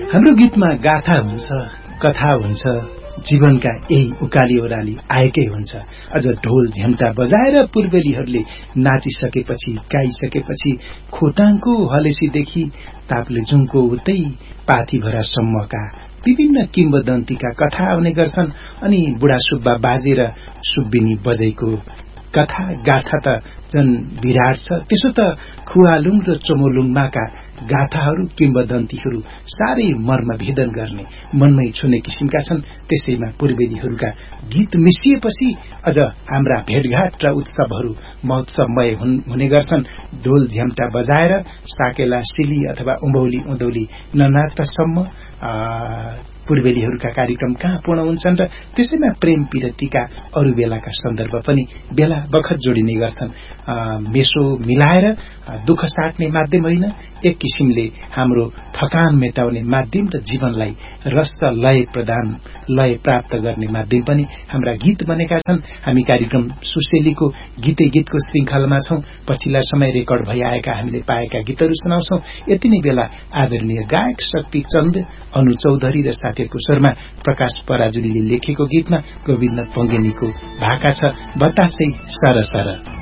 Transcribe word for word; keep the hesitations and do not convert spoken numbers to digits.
हाम्रो गीतमा गाथा हुन्छ, कथा हुन्छ, जीवनका यही उकाली ओह्राली आएकै हुन्छ। अझ ढोल झ्याम्टा बजाएर पूर्वेलीहरूले नाचिसकेपछि गाइसकेपछि खोटाङको हलेसीदेखि ताप्लेजुङको उतै पाथीभरासम्मका विभिन्न किम्बदन्तीका कथा आउने गर्छन्। अनि बुढा सुब्बा बाजे र सुब्बिनी बजैको कथा गाथा त जन विराट छ। त्यसो त खुवालुङ र चमोलुङमाका गाथाहरू किम्बदन्तीहरू साह्रै मर्म भेदन गर्ने मनमै छुने किसिमका छन्। त्यसैमा पूर्वेलीहरूका गीत मिसिएपछि अझ हाम्रा भेटघाट र उत्सवहरू महोत्सवमय हुने गर्छन्। ढोल झ्याम्टा बजाएर साकेला सिली अथवा उभौली उधौली ननादसम्म पूर्वेलीहरूका कार्यक्रम कहाँ पूर्ण हुन्छन् र त्यसैमा प्रेम पिरतीका अरू बेलाका सन्दर्भ पनि बेला बखत जोडिने गर्छन्। मेसो मिलाएर दुःख साट्ने माध्यम होइन, एक किसिमले हाम्रो थकान मेटाउने माध्यम र जीवनलाई रस लय प्रदान लय प्राप्त गर्ने माध्यम पनि हाम्रा गीत बनेका छन्। हामी कार्यक्रम सुशेलीको गीते गीतको श्रृंखलामा छौं। पछिल्ला समय रेकर्ड भई आएका हामीले पाएका गीतहरू सुनाउँछौं। यति नै बेला आदरणीय गायक शक्ति चन्द, अनु चौधरी र साथीहरूको स्वरमा प्रकाश पराजुलीले लेखेको गीतमा गोविन्द पङ्गेनीको भाका छ बतासै सर सर।